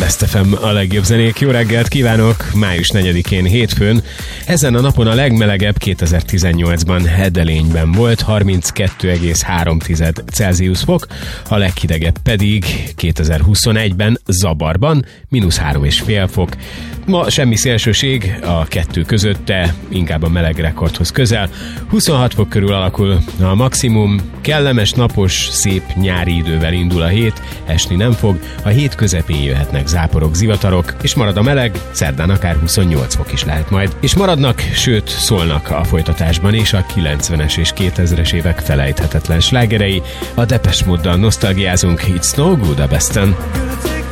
Best FM, a legjobb zenék. Jó reggelt kívánok! Május 4-én hétfőn. Ezen a napon a legmelegebb 2018-ban Hedelényben volt, 32,3 Celsius fok, a leghidegebb pedig 2021-ben Zabarban, -3,5 fok. Ma semmi szélsőség a kettő között, de inkább a meleg rekordhoz közel. 26 fok körül alakul a maximum, kellemes, napos, szép nyári idővel indul a hét, esni nem fog, a hét közepén jöhetnek záporok, zivatarok, és marad a meleg, szerdán akár 28 fok is lehet majd. És maradnak, sőt szólnak a folytatásban is a 90-es és 2000-es évek felejthetetlen slágerei. A Depeche Mode-dal nosztalgiázunk, It's No Good a Besten.